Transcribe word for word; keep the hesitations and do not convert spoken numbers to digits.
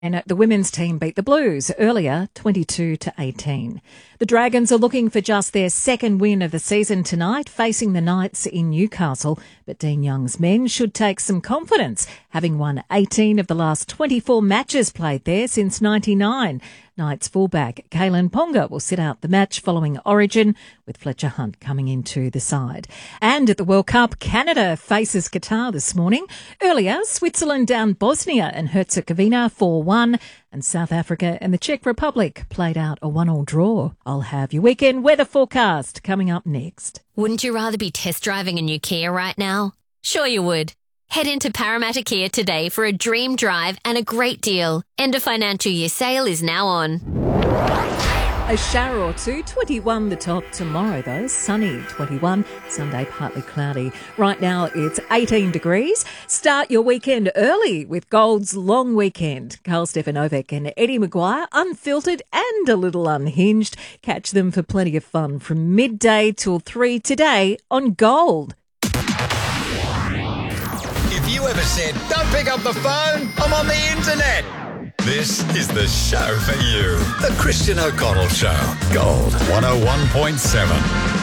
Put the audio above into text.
And the women's team beat the Blues earlier, twenty-two to eighteen. The Dragons are looking for just their second win of the season tonight, facing the Knights in Newcastle. But Dean Young's men should take some confidence, having won eighteen of the last twenty-four matches played there since ninety-nine. Knights fullback Kalen Ponga will sit out the match following Origin, with Fletcher Hunt coming into the side. And at the World Cup, Canada faces Qatar this morning. Earlier, Switzerland down Bosnia and Herzegovina four one, and South Africa and the Czech Republic played out a one-all draw. I'll have your weekend weather forecast coming up next. Wouldn't you rather be test driving a new Kia right now? Sure you would. Head into Parramatta Kia today for a dream drive and a great deal. End of financial year sale is now on. A shower or two, twenty-one the top tomorrow though, sunny twenty-one, Sunday partly cloudy. Right now it's eighteen degrees. Start your weekend early with Gold's long weekend. Carl Stefanovic and Eddie Maguire, unfiltered and a little unhinged. Catch them for plenty of fun from midday till three today on Gold. If you ever said, don't pick up the phone, I'm on the internet, this is the show for you. The Christian O'Connell Show. Gold one oh one point seven.